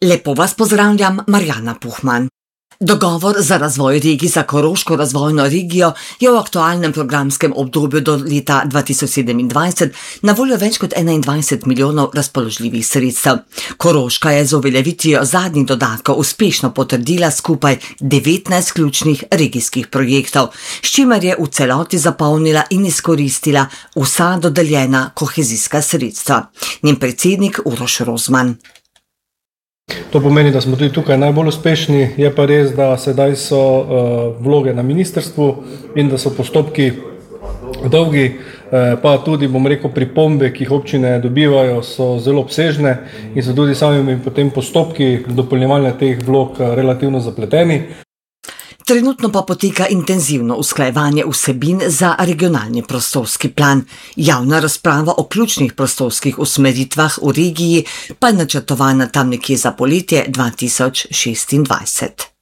Lepo vas pozdravljam, Marjana Puhman. Dogovor za razvoj regij za Koroško razvojno regijo je v aktualnem programskem obdobju do leta 2027 na voljo več kot 21 milijonov razpoložljivih sredstev. Koroška je z uveljavitvijo zadnjih dodatkov uspešno potrdila skupaj 19 ključnih regijskih projektov, s čimer je v celoti zapolnila in izkoristila vsa dodeljena kohezijska sredstva. Njen predsednik Uroš Rozman. To pomeni, da smo tudi tukaj najbolj uspešni, je pa res, da sedaj so vloge na ministrstvu in da so postopki dolgi, pa tudi, pripombe, ki jih občine dobivajo, so zelo obsežne in so tudi sami potem postopki dopolnjevanja teh vlog relativno zapleteni. Trenutno pa poteka intenzivno usklajevanje vsebin za regionalni prostorski plan. Javna razprava o ključnih prostorskih usmeritvah v regiji pa je načrtovana tam nekje za poletje 2026.